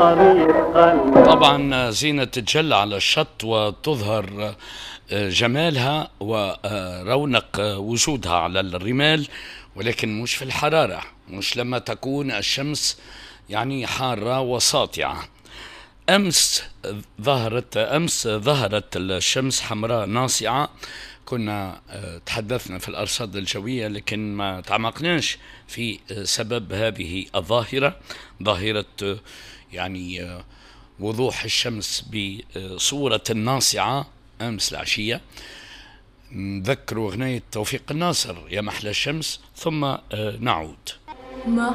طبعا زينة تتجلى على الشط وتظهر جمالها ورونق وجودها على الرمال، ولكن مش في الحرارة، مش لما تكون الشمس يعني حارة وساطعة. أمس ظهرت الشمس حمراء ناصعة. كنا تحدثنا في الأرصاد الجوية، لكن ما تعمقناش في سبب هذه الظاهرة، ظاهرة يعني وضوح الشمس بصورة ناصعة أمس العشية. نذكر أغنية توفيق الناصر يا محلى الشمس، ثم نعود.